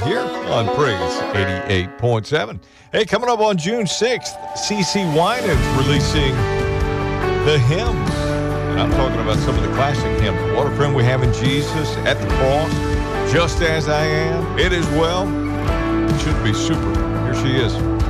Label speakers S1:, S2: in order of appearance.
S1: here on Praise 88.7. Hey, coming up on June 6th, CeCe Winans releasing the hymns. And I'm talking about some of the classic hymns. What a Friend We Have in Jesus, At the Cross, Just As I Am, It Is Well. It should be super. Here she is.